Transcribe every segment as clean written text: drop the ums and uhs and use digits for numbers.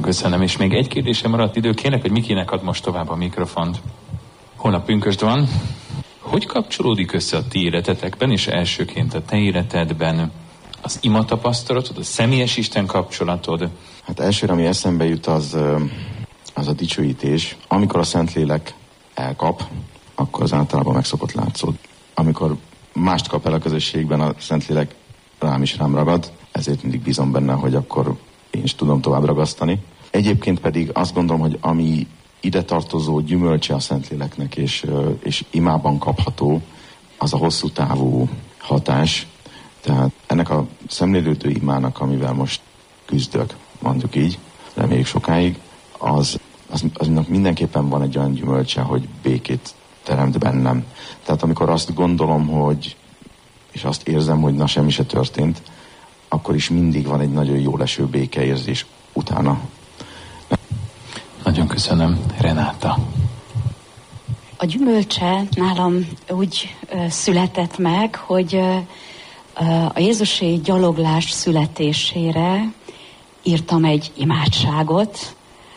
Nagyon köszönöm, és még egy kérdésem maradt idő. Kérlek, hogy Mikinek ad most tovább a mikrofont. Holnap pünkösd van. Hogy kapcsolódik össze a ti életetekben, és elsőként a te életedben az ima tapasztalatod, a személyes Isten kapcsolatod? Hát elsőre, ami eszembe jut, az a dicsőítés. Amikor a Szentlélek elkap, akkor az általában meg szokott látszódni. Amikor mást kap el a közösségben, a Szentlélek rám ragad, ezért mindig bízom benne, hogy akkor én is tudom tovább ragasztani. Egyébként pedig azt gondolom, hogy ami ide tartozó gyümölcse a Szentléleknek, és imában kapható, az a hosszú távú hatás. Tehát ennek a szemlélődő imának, amivel most küzdök, mondjuk így, reméljük sokáig, aznak mindenképpen van egy olyan gyümölcse, hogy békét teremt bennem. Tehát amikor azt gondolom, és azt érzem, hogy na semmi se történt, akkor is mindig van egy nagyon jó leső békeérzés utána. Nagyon köszönöm. Renáta. A gyümölcse nálam úgy született meg, hogy a Jézusi gyaloglás születésére írtam egy imádságot,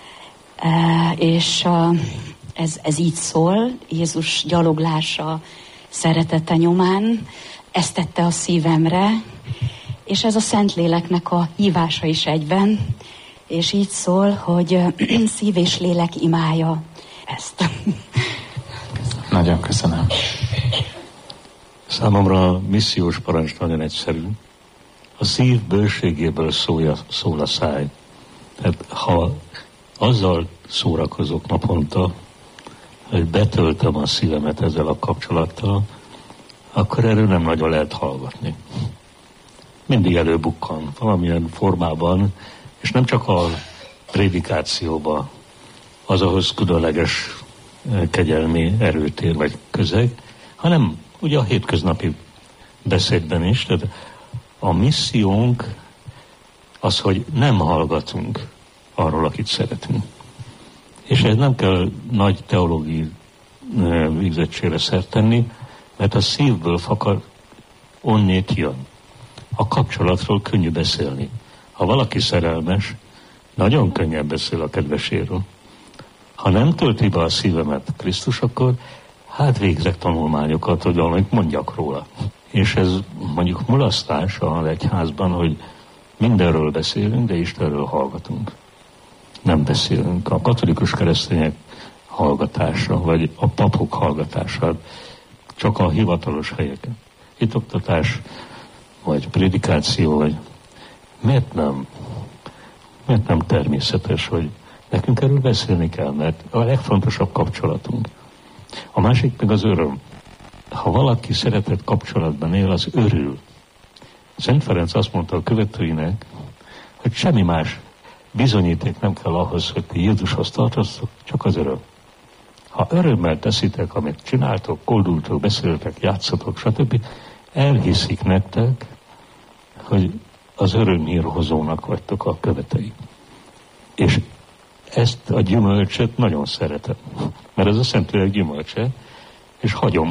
és ez így szól: Jézus gyaloglása szeretete nyomán, ezt tette a szívemre, és ez a Szentléleknek a hívása is egyben, és így szól, hogy szív és lélek imálja ezt. Nagyon köszönöm. Számomra a missziós parancs nagyon egyszerű. A szív bőségéből szól a száj. Tehát ha azzal szórakozok naponta, hogy betöltöm a szívemet ezzel a kapcsolattal, akkor erről nem nagyon lehet hallgatni. Mindig előbukkan valamilyen formában, és nem csak a prédikációban az ahhoz különleges kegyelmi erőtér vagy közeg, hanem ugye a hétköznapi beszédben is. Tehát a missziónk az, hogy nem hallgatunk arról, akit szeretünk. És ez nem kell nagy teológiai végzettségre szert tenni, mert a szívből fakad, onnét jön. A kapcsolatról könnyű beszélni. Ha valaki szerelmes, nagyon könnyen beszél a kedveséről. Ha nem tölti be a szívemet Krisztus, akkor hát végzek tanulmányokat, hogy valamit mondjak róla. És ez mondjuk mulasztás a egyházban, hogy mindenről beszélünk, de Istenről hallgatunk. Nem beszélünk. A katolikus keresztények hallgatása, vagy a papok hallgatása, csak a hivatalos helyeken. Hitoktatás, vagy prédikáció, vagy miért nem természetes, hogy nekünk erről beszélni kell, mert a legfontosabb kapcsolatunk. A másik meg az öröm. Ha valaki szeretett kapcsolatban él, az örül. Szent Ferenc azt mondta a követőinek, hogy semmi más bizonyíték nem kell ahhoz, hogy ti Jézushoz tartoztok, csak az öröm. Ha örömmel teszitek, amit csináltok, koldultok, beszéltek, játszatok, stb., elhiszik nektek, hogy az örömhírhozónak vagytok a követei. És ezt a gyümölcset nagyon szeretem, mert ez a Szentlélek gyümölcse, és hagyom,